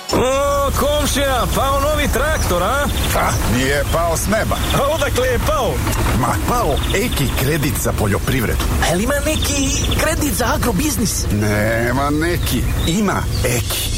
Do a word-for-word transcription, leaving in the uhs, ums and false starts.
O, komšija, pao novi traktor, a? Ha, nije pao s neba. A odakle je pao? Ma, pao Eki kredit za poljoprivredu. A li ima neki kredit za agrobiznis? Nema neki, ima Eki.